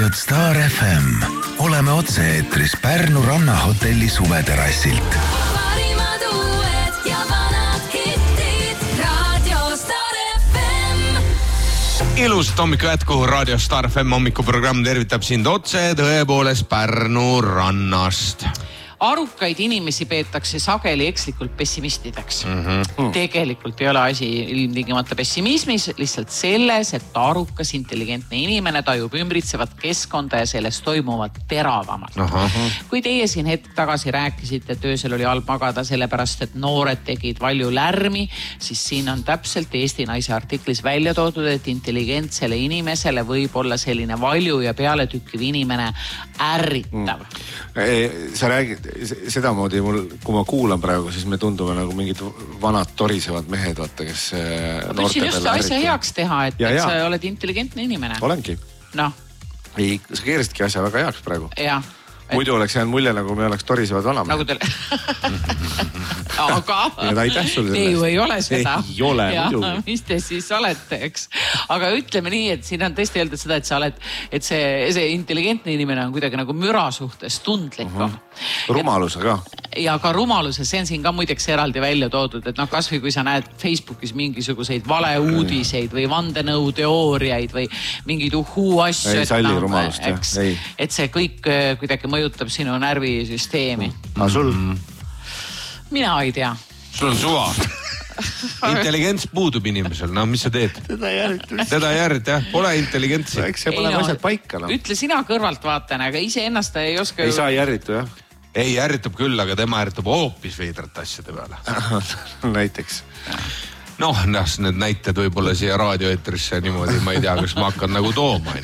kuulad Star FM. Oleme otse-eetris Pärnu rannahotelli suveterassilt. Parimad uued ja vanad hittid Radio Star FM. Ilusat hommiku jätku Radio Star FM hommikuprogramm tervitab sind otse tõepoolest Pärnu rannast. Arukaid inimesi peetakse sageli ekslikult pessimistideks. Tegelikult ei ole asi ilmtingimata pessimismis, lihtsalt selles, et arukas, intelligentne inimene tajub ümbritsevat keskkonda ja selles toimuvat teravamalt. Kui teie siin hetk tagasi rääkisite, et öösel oli halb magada sellepärast, et noored tegid valju lärmi, siis siin on täpselt Eesti Naise artiklis välja toodud, et intelligentsele inimesele võib olla selline valju ja pealetükkiv inimene ärritav. Sa räägid sedamoodi, kui ma kuulan praegu, siis me tundume nagu mingid vanad torisevad mehed, vaata, kes püüdsin just asja heaks teha, et sa oled intelligentne inimene. Olengi. Noh. Ei, sa keerisidki asja väga heaks praegu. Jah. Muidu oleks jäänud mulje, nagu me oleks torisevad vanamehed. Nagu teile. Aga te ju ei ole seda. Ei ole, muidu. Mis te siis olete, eks? Aga ütleme nii, et siin on tõesti öeldud seda, et sa oled, et see intelligentne inimene on kuidagi nagu müra suhtes tundlikum. Rumaluse ka. Ja ka rumaluse, see on siin ka muideks eraldi välja toodud, et kasvõi kui sa näed Facebookis mingisuguseid valeuudiseid või vandenõuteooriaid või mingeid asju. Ei salli rumalust, jah. Et see kõik kuidagi mõjutab sinu närvisüsteemi. Aga sul? Mina ei tea. Sul on suva. Intelligents puudub inimesel, mis sa teed? Teda ei järgita, jah. Pole intelligentsi. Eks see pole asjad paika. Ütle sina kõrvalt vaatan, aga ise ennast ei oska... Ei saa järritu, jah. Ei järritab küll, aga tema järritab hoopis veidrat asjade peale. Näiteks. Need näited võib-olla siia raadioeetrisse niimoodi, ma ei tea, kas ma hakkan nagu tooma.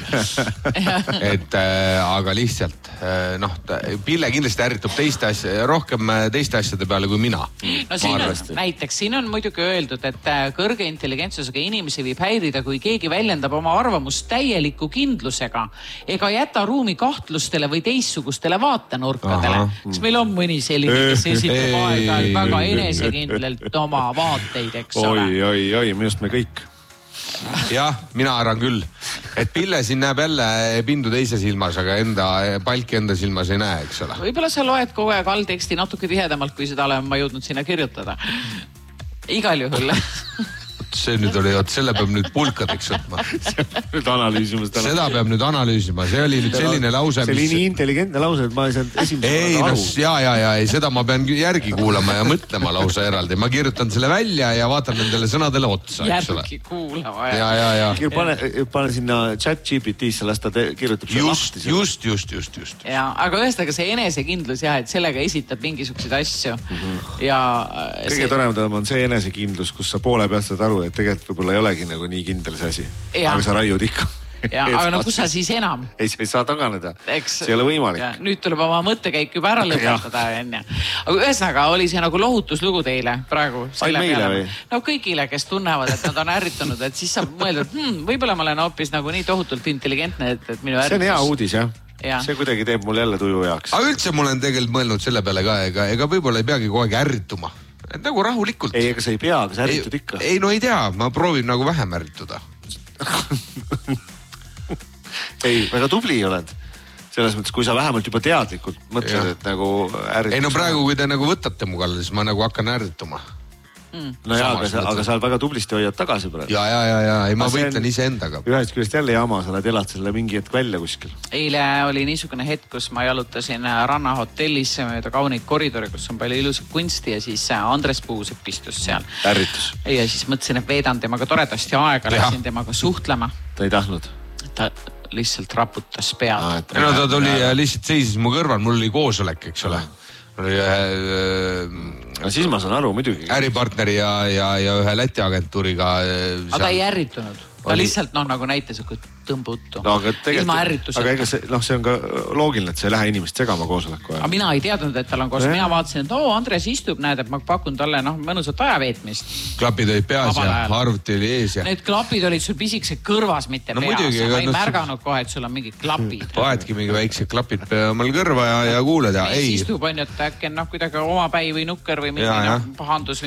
Aga lihtsalt, Pille kindlasti ärritab rohkem teiste asjade peale kui mina. Siin on muidugi öeldud, et kõrge intelligentsusega inimesi võib häirida, kui keegi väljendab oma arvamust täieliku kindlusega ega jäta ruumi kahtlustele või teistsugustele vaatenurkadele. Kas meil on mõni selline, kes esitab aeg-ajalt väga enesekindlalt oma vaateid, eks ole? Oi, minust me kõik. Jah, mina arvan küll, et Pille siin näeb jälle pindu teise silmas, aga palki enda silmas ei näe, eks ole. Võib-olla sa loed kogu aeg allteksti natuke tihedamalt, kui seda olen ma jõudnud sinna kirjutada. Igal juhul. See nüüd oli, selle peab nüüd pulkadeks võtma. Seda peab nüüd analüüsima. See oli nüüd selline lause, see oli nii intelligentne lause, et ma ei saanud esimesena aru. Ei, seda ma pean järgi kuulama ja mõtlema lause eraldi. Ma kirjutan selle välja ja vaatan nendele sõnadele otsa. Järgi kuulama. Ja. Pane sinna chat GPT-sse, las ta kirjutab selle lahti. Just. Ja, aga ühesõnaga see enesekindlus, et sellega esitab mingisuguseid asju. Kõige toredam on see enesekindlus, kus sa poole pealt saad aru, et tegelikult võib-olla ei olegi nagu nii kindel see asi. Aga sa raiud ikka. Aga kus sa siis enam? Ei, sa ei saa taganeda. See ei ole võimalik. Nüüd tuleb oma mõttekäik juba ära lõpetada. Aga ühesõnaga oli see nagu lohutuslugu teile praegu. Meile või? Kõigile, kes tunnevad, et nad on ärritunud, et siis saab mõelda, et võib-olla ma olen hoopis nagu nii tohutult intelligentne, et minu ärritus... See on hea uudis, jah. See kuidagi teeb mul jälle tuju heaks. Aga üldse mul on tegelikult mõelnud selle peale ka, ega võib-olla ei peagi kogu aeg ärrituma. Et nagu rahulikult. Ei, ega sa ei pea, aga sa ärritud ikka. Ei, ei tea, ma proovin nagu vähem ärrituda. Ei, väga tubli oled. Selles mõttes, kui sa vähemalt juba teadlikult mõtled, et nagu ärritud. Ei, praegu kui te nagu võtate mu kallal, siis ma nagu hakkan ärrituma. Aga sa väga tublisti hoiad tagasi praegu. Ja, ei, ma võitlen ise endaga. Ühest küljest jälle jama, sa elad selle mingi hetk välja kuskil. Eile oli niisugune hetk, kus ma jalutasin rannahotellis mööda kaunid koridori, kus on palju ilusat kunsti ja siis Andres Puusep istus seal. Ärritus. Ja siis mõtlesin, et veedan temaga toredasti aega, läksin temaga suhtlema. Ta ei tahtnud? Ta lihtsalt raputas pead. Ta tuli lihtsalt seisis mu kõrval, mul oli koosolek, eks ole. Siis ma saan aru, muidugi. Äripartneri ja ühe Läti agentuuriga. Aga ta ei ärritunud. Ta lihtsalt nagu näitas, kui tõmbuttu. Ilma ärrituseta. Aga ega see on ka loogiline, et see ei lähe inimest segama koosoleku. Aga mina ei teadnud, et tal on koos. Mina vaatasin, et Andres istub, näed, et ma pakun talle mõnusat ajaveetmist. Klapid olid peas ja arvuti oli ees. Need klapid olid sul pisikse kõrvas, mitte peas. Ma ei märganud kohe, et sul on mingid klapid. Paedki mingi väiksed klapid omal kõrva ja kuuled. Istub on, et äkki kuidagi oma päi või nukker või mingi pahandus